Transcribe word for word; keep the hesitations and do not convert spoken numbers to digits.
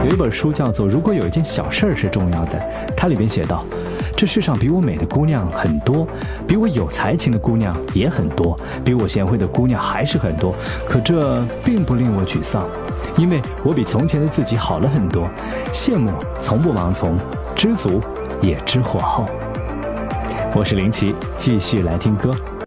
有一本书叫做《如果有一件小事儿是重要的》，它里边写道，这世上比我美的姑娘很多，比我有才情的姑娘也很多，比我贤惠的姑娘还是很多，可这并不令我沮丧，因为我比从前的自己好了很多。羡慕从不盲从，知足也知火候。我是林奇，继续来听歌。